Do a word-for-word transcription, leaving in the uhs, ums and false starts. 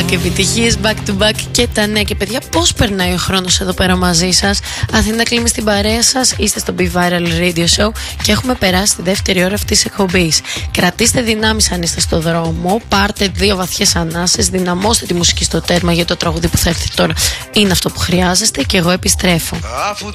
back, επιτυχίες back to back και τα νέα. Και παιδιά, πώς περνάει ο χρόνος εδώ πέρα μαζί σας? Αθήνα Κλίμη στην παρέα σας, είστε στο Be Viral Radio Show και έχουμε περάσει τη δεύτερη ώρα αυτής της εκπομπής. Κρατήστε δυνάμεις αν είστε στο δρόμο, πάρτε δύο βαθιές ανάσες, δυναμώστε τη μουσική στο τέρμα, γιατί το τραγούδι που θα έρθει τώρα είναι αυτό που χρειάζεστε και εγώ επιστρέφω.